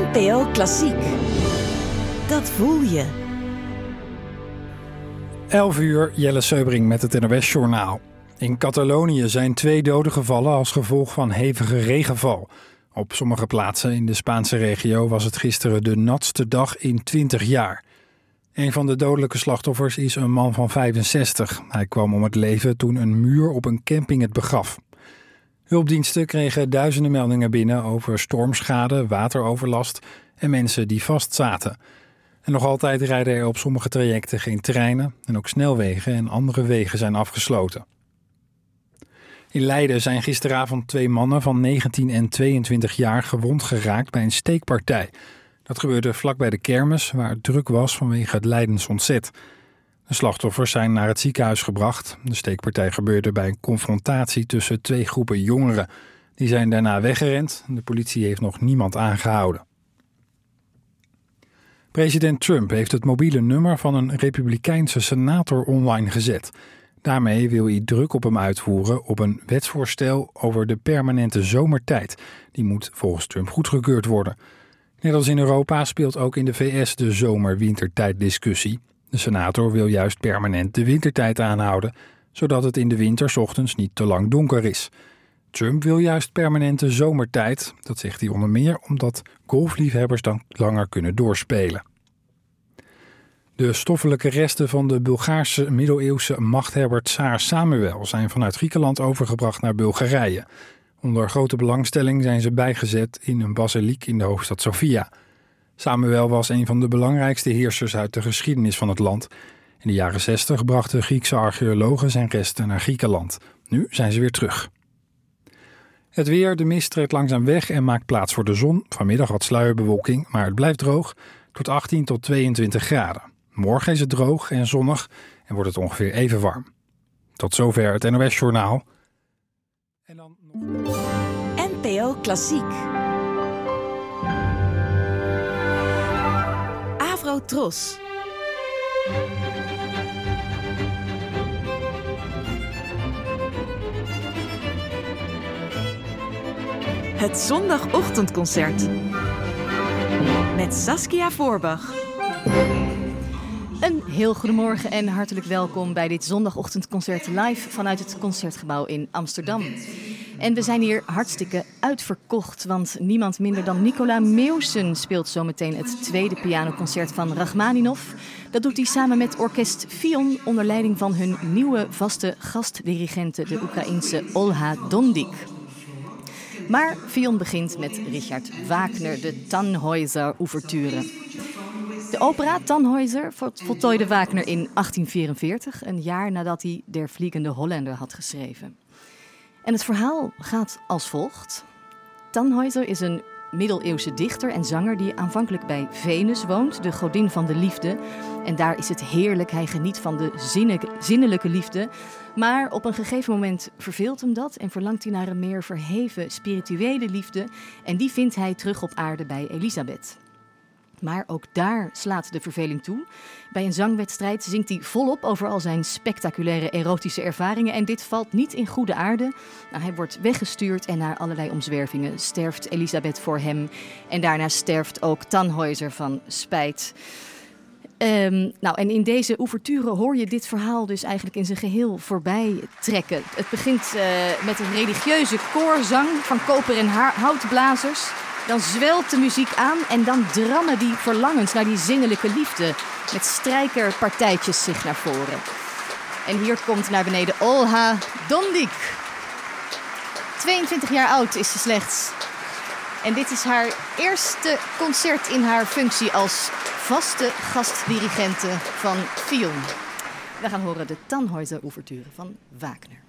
NPO Klassiek. Dat voel je. 11 uur, Jelle Seubring met het NOS-journaal. In Catalonië zijn 2 doden gevallen als gevolg van hevige regenval. Op sommige plaatsen in de Spaanse regio was het gisteren de natste dag in 20 jaar. Een van de dodelijke slachtoffers is een man van 65. Hij kwam om het leven toen een muur op een camping het begaf. Hulpdiensten kregen duizenden meldingen binnen over stormschade, wateroverlast en mensen die vastzaten. En nog altijd rijden er op sommige trajecten geen treinen en ook snelwegen en andere wegen zijn afgesloten. In Leiden zijn gisteravond 2 mannen van 19 en 22 jaar gewond geraakt bij een steekpartij. Dat gebeurde vlak bij de kermis waar het druk was vanwege het Leidens ontzet. De slachtoffers zijn naar het ziekenhuis gebracht. De steekpartij gebeurde bij een confrontatie tussen 2 groepen jongeren. Die zijn daarna weggerend. De politie heeft nog niemand aangehouden. President Trump heeft het mobiele nummer van een republikeinse senator online gezet. Daarmee wil hij druk op hem uitvoeren op een wetsvoorstel over de permanente zomertijd. Die moet volgens Trump goedgekeurd worden. Net als in Europa speelt ook in de VS de zomer-wintertijddiscussie. De senator wil juist permanent de wintertijd aanhouden, zodat het in de winter 's ochtends niet te lang donker is. Trump wil juist permanente zomertijd. Dat zegt hij onder meer omdat golfliefhebbers dan langer kunnen doorspelen. De stoffelijke resten van de Bulgaarse middeleeuwse machthebber Tsaar Samuel zijn vanuit Griekenland overgebracht naar Bulgarije. Onder grote belangstelling zijn ze bijgezet in een basiliek in de hoofdstad Sofia. Samuel was een van de belangrijkste heersers uit de geschiedenis van het land. In de jaren 60 brachten Griekse archeologen zijn resten naar Griekenland. Nu zijn ze weer terug. Het weer, de mist trekt langzaam weg en maakt plaats voor de zon. Vanmiddag wat sluierbewolking, maar het blijft droog. Tot 18 tot 22 graden. Morgen is het droog en zonnig en wordt het ongeveer even warm. Tot zover het NOS-journaal. En dan nog... NPO Klassiek. Avrotros. Het zondagochtendconcert. Met Saskia Voorbach. Een heel goedemorgen en hartelijk welkom bij dit zondagochtendconcert live vanuit het Concertgebouw in Amsterdam. En we zijn hier hartstikke uitverkocht, want niemand minder dan Nicola Meeuwsen speelt zometeen het tweede pianoconcert van Rachmaninov. Dat doet hij samen met orkest Fion onder leiding van hun nieuwe vaste gastdirigente, de Oekraïense Olha Dondik. Maar Fion begint met Richard Wagner, de Tannhäuser-ouverture. De opera Tannhäuser voltooide Wagner in 1844, een jaar nadat hij Der Vliegende Hollander had geschreven. En het verhaal gaat als volgt. Tannhäuser is een middeleeuwse dichter en zanger die aanvankelijk bij Venus woont, de godin van de liefde. En daar is het heerlijk, hij geniet van de zinnelijke liefde. Maar op een gegeven moment verveelt hem dat en verlangt hij naar een meer verheven spirituele liefde. En die vindt hij terug op aarde bij Elisabeth. Maar ook daar slaat de verveling toe. Bij een zangwedstrijd zingt hij volop over al zijn spectaculaire erotische ervaringen. En dit valt niet in goede aarde. Nou, hij wordt weggestuurd en na allerlei omzwervingen sterft Elisabeth voor hem. En daarna sterft ook Tannhäuser van spijt. En in deze ouverture hoor je dit verhaal dus eigenlijk in zijn geheel voorbij trekken. Het begint met een religieuze koorzang van koper- en houtblazers. Dan zwelt de muziek aan en dan drammen die verlangens naar die zinnelijke liefde met strijkerpartijtjes zich naar voren. En hier komt naar beneden Olha Dondik. 22 jaar oud is ze slechts. En dit is haar eerste concert in haar functie als vaste gastdirigente van Fion. We gaan horen de Tannhäuser-ouverture van Wagner.